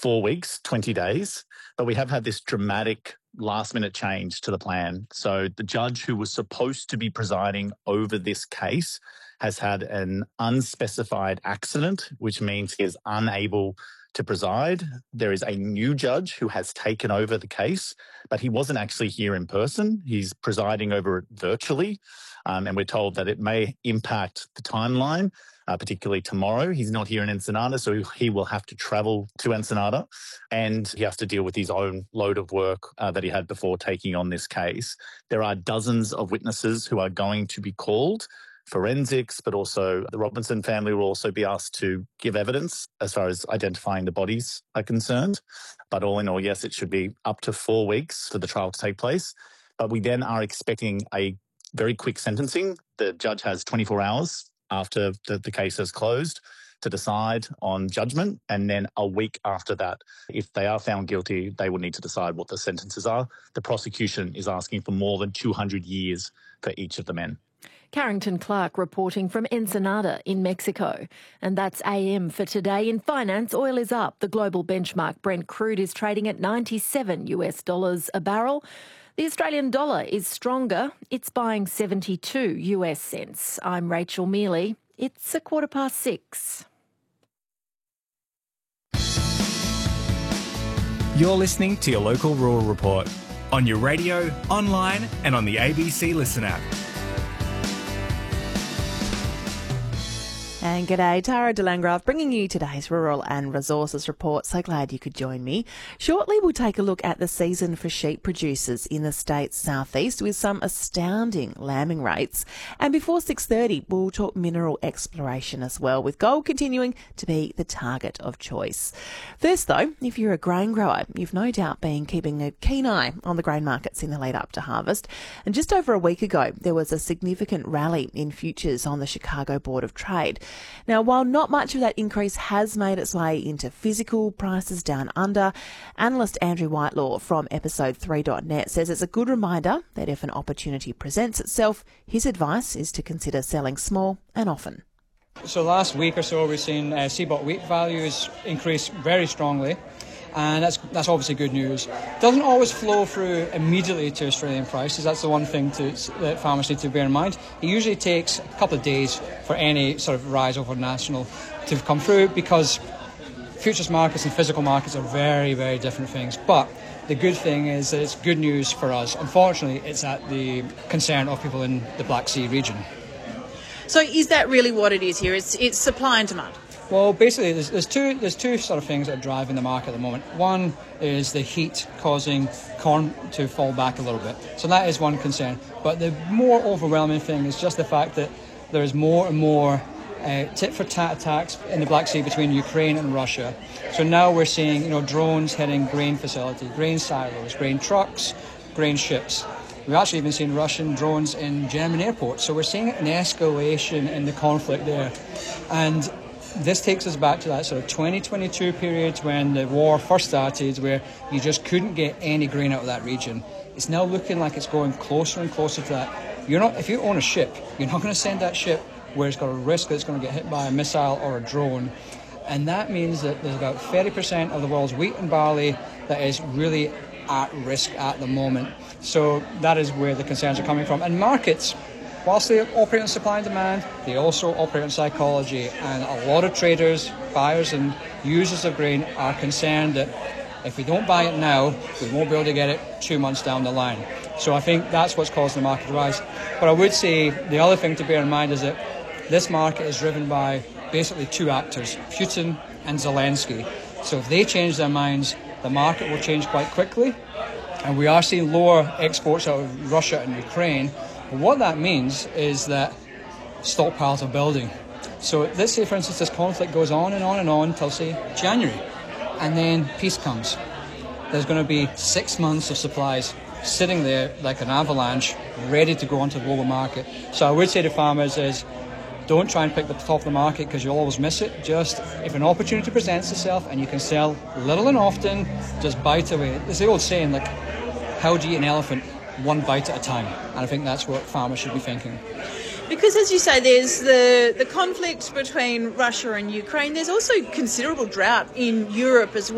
4 weeks, 20 days, but we have had this dramatic last-minute change to the plan. So the judge who was supposed to be presiding over this case has had an unspecified accident, which means he is unable to preside. There is a new judge who has taken over the case, but he wasn't actually here in person. He's presiding over it virtually, and we're told that it may impact the timeline, particularly tomorrow. He's not here in Ensenada, so he will have to travel to Ensenada, and he has to deal with his own load of work that he had before taking on this case. There are dozens of witnesses who are going to be called, forensics, but also the Robinson family will also be asked to give evidence as far as identifying the bodies are concerned. But all in all, yes, it should be up to 4 weeks for the trial to take place. But we then are expecting a very quick sentencing. The judge has 24 hours after the case has closed to decide on judgment. And then a week after that, if they are found guilty, they will need to decide what the sentences are. The prosecution is asking for more than 200 years for each of the men. Carrington Clark reporting from Ensenada in Mexico. And that's AM for today. In finance, oil is up. The global benchmark Brent crude is trading at $97 a barrel. The Australian dollar is stronger. It's buying 72 US cents. I'm Rachel Mealy. It's 6:15. You're listening to your local rural report on your radio, online and on the ABC Listen app. And g'day, Tara DeLangrave bringing you today's Rural and Resources Report. So glad you could join me. Shortly, we'll take a look at the season for sheep producers in the state's southeast with some astounding lambing rates. And before 6:30, we'll talk mineral exploration as well, with gold continuing to be the target of choice. First, though, if you're a grain grower, you've no doubt been keeping a keen eye on the grain markets in the lead up to harvest. And just over a week ago, there was a significant rally in futures on the Chicago Board of Trade. Now, while not much of that increase has made its way into physical prices down under, analyst Andrew Whitelaw from episode3.net says it's a good reminder that if an opportunity presents itself, his advice is to consider selling small and often. So last week or so, we've seen CBOT wheat values increase very strongly. And that's obviously good news. Doesn't always flow through immediately to Australian prices. That's the one thing that farmers need to bear in mind. It usually takes a couple of days for any sort of rise over national to come through, because futures markets and physical markets are very, very different things. But the good thing is that it's good news for us. Unfortunately, it's at the concern of people in the Black Sea region. So is that really what it is here? It's supply and demand? Well, basically, there's two sort of things that are driving the market at the moment. One is the heat causing corn to fall back a little bit. So that is one concern. But the more overwhelming thing is just the fact that there's more and more tit-for-tat attacks in the Black Sea between Ukraine and Russia. So now we're seeing, drones hitting grain facilities, grain silos, grain trucks, grain ships. We've actually even seen Russian drones in German airports. So we're seeing an escalation in the conflict there. And this takes us back to that sort of 2022 period when the war first started, where you just couldn't get any grain out of that region. It's now looking like it's going closer and closer to that. If you own a ship, you're not going to send that ship where it's got a risk that it's going to get hit by a missile or a drone. And that means that there's about 30% of the world's wheat and barley that is really at risk at the moment. So that is where the concerns are coming from. And markets, whilst they operate on supply and demand, they also operate on psychology. And a lot of traders, buyers and users of grain are concerned that if we don't buy it now, we won't be able to get it 2 months down the line. So I think that's what's causing the market to rise. But I would say the other thing to bear in mind is that this market is driven by basically two actors, Putin and Zelensky. So if they change their minds, the market will change quite quickly. And we are seeing lower exports out of Russia and Ukraine. But what that means is that stockpiles are building. So let's say, for instance, this conflict goes on and on and on until, say, January. And then peace comes. There's going to be 6 months of supplies sitting there like an avalanche, ready to go onto the global market. So I would say to farmers is, don't try and pick the top of the market because you'll always miss it. Just if an opportunity presents itself and you can sell little and often, just bite away. There's the old saying, like, how do you eat an elephant? One bite at a time. And I think that's what farmers should be thinking. Because, as you say, there's the conflict between Russia and Ukraine. There's also considerable drought in Europe as well.